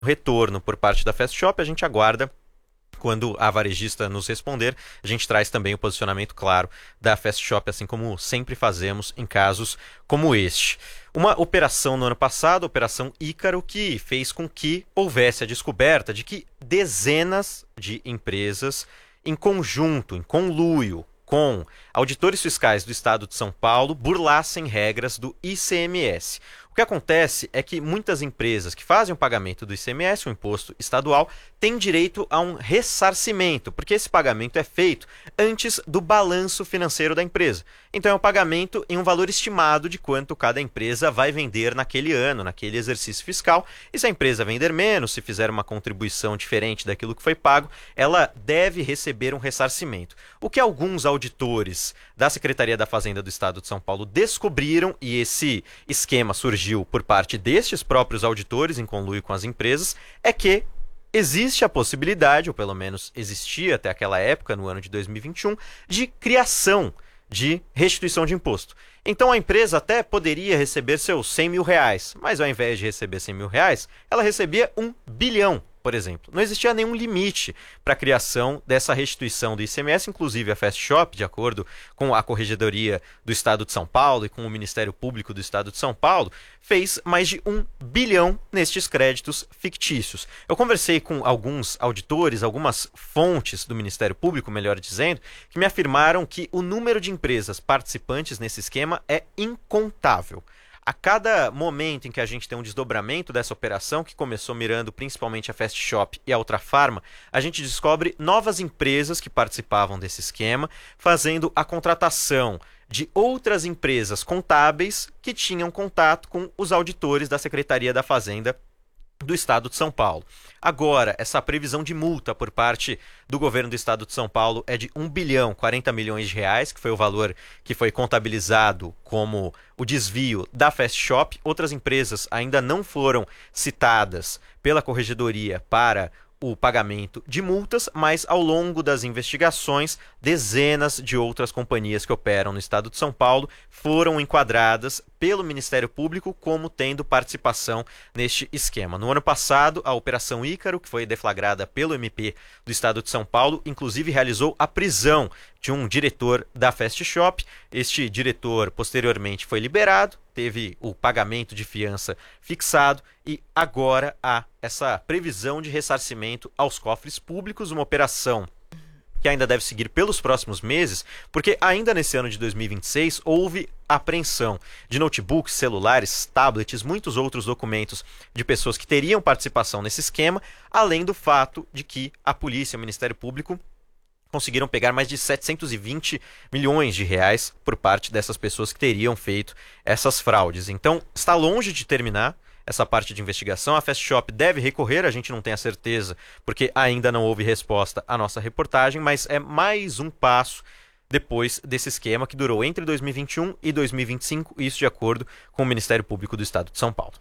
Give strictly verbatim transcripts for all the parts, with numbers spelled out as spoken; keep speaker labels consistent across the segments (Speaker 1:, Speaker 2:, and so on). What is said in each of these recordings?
Speaker 1: retorno por parte da Fast Shop, a gente aguarda. Quando a varejista nos responder, a gente traz também o posicionamento claro da Fast Shop, assim como sempre fazemos em casos como este. Uma operação no ano passado, a Operação Ícaro, que fez com que houvesse a descoberta de que dezenas de empresas, em conjunto, em conluio com auditores fiscais do Estado de São Paulo, burlassem regras do I C M S. O que acontece é que muitas empresas que fazem o pagamento do I C M S, o imposto estadual, têm direito a um ressarcimento, porque esse pagamento é feito antes do balanço financeiro da empresa. Então é um pagamento em um valor estimado de quanto cada empresa vai vender naquele ano, naquele exercício fiscal. E se a empresa vender menos, se fizer uma contribuição diferente daquilo que foi pago, ela deve receber um ressarcimento. O que alguns auditores da Secretaria da Fazenda do Estado de São Paulo descobriram, e esse esquema surgiu por parte destes próprios auditores em conluio com as empresas, é que existe a possibilidade, ou pelo menos existia até aquela época, no ano de dois mil e vinte e um, de criação de restituição de imposto. Então a empresa até poderia receber seus cem mil reais, mas ao invés de receber cem mil reais, ela recebia um bilhão, por exemplo. Não existia nenhum limite para a criação dessa restituição do I C M S, inclusive a Fast Shop, de acordo com a Corregedoria do Estado de São Paulo e com o Ministério Público do Estado de São Paulo, fez mais de um bilhão nestes créditos fictícios. Eu conversei com alguns auditores, algumas fontes do Ministério Público, melhor dizendo, que me afirmaram que o número de empresas participantes nesse esquema é incontável. A cada momento em que a gente tem um desdobramento dessa operação, que começou mirando principalmente a Fast Shop e a Ultrafarma, a gente descobre novas empresas que participavam desse esquema, fazendo a contratação de outras empresas contábeis que tinham contato com os auditores da Secretaria da Fazenda do Estado de São Paulo. Agora, essa previsão de multa por parte do governo do Estado de São Paulo é de um bilhão e quarenta milhões de reais, que foi o valor que foi contabilizado como o desvio da Fast Shop. Outras empresas ainda não foram citadas pela Corregedoria para o pagamento de multas, mas ao longo das investigações, dezenas de outras companhias que operam no Estado de São Paulo foram enquadradas pelo Ministério Público como tendo participação neste esquema. No ano passado, a Operação Ícaro, que foi deflagrada pelo M P do Estado de São Paulo, inclusive realizou a prisão de um diretor da Fast Shop. Este diretor posteriormente foi liberado, teve o pagamento de fiança fixado e agora há essa previsão de ressarcimento aos cofres públicos, uma operação que ainda deve seguir pelos próximos meses, porque ainda nesse ano de dois mil e vinte e seis houve apreensão de notebooks, celulares, tablets, muitos outros documentos de pessoas que teriam participação nesse esquema, além do fato de que a polícia e o Ministério Público conseguiram pegar mais de setecentos e vinte milhões de reais por parte dessas pessoas que teriam feito essas fraudes. Então, está longe de terminar essa parte de investigação. A Fast Shop deve recorrer, a gente não tem a certeza, porque ainda não houve resposta à nossa reportagem, mas é mais um passo depois desse esquema que durou entre dois mil e vinte e um e dois mil e vinte e cinco, isso de acordo com o Ministério Público do Estado de São Paulo.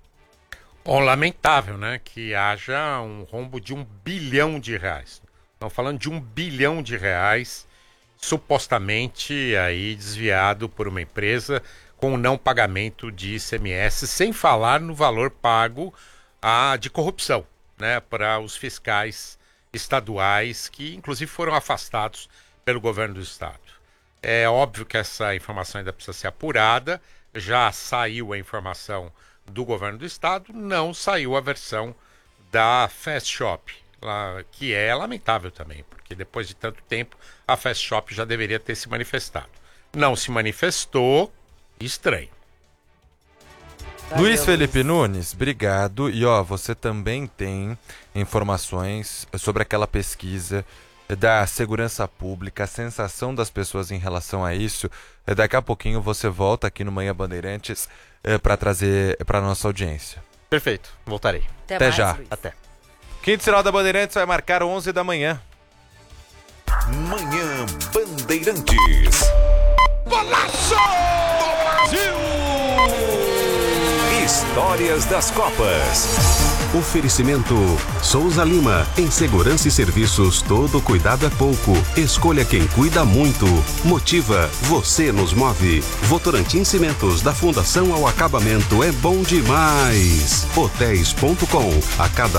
Speaker 2: Bom, lamentável, né, que haja um rombo de um bilhão de reais. Estamos falando de um bilhão de reais, supostamente aí desviado por uma empresa com o não pagamento de I C M S, sem falar no valor pago a, de corrupção, né, para os fiscais estaduais, que inclusive foram afastados pelo governo do estado. É óbvio que essa informação ainda precisa ser apurada, já saiu a informação do governo do estado, não saiu a versão da Fast Shop, lá, que é lamentável também, porque depois de tanto tempo a Fast Shop já deveria ter se manifestado. Não se manifestou, estranho.
Speaker 3: Luiz Felipe Nunes, obrigado. E ó, você também tem informações sobre aquela pesquisa da segurança pública, a sensação das pessoas em relação a isso. Daqui a pouquinho você volta aqui no Manhã Bandeirantes eh, para trazer para a nossa audiência.
Speaker 1: Perfeito, voltarei.
Speaker 4: Até,
Speaker 3: Até
Speaker 4: mais,
Speaker 3: já.
Speaker 4: Luiz.
Speaker 1: Até.
Speaker 3: Quinto Sinal da Bandeirantes vai marcar onze da manhã.
Speaker 5: Manhã Bandeirantes.
Speaker 2: Golaço! Brasil!
Speaker 5: Histórias das Copas.
Speaker 4: Oferecimento Souza Lima. Em segurança e serviços, todo cuidado é pouco. Escolha quem cuida muito. Motiva, você nos move. Votorantim Cimentos, da fundação ao acabamento, é bom demais. Hotéis ponto com. A cada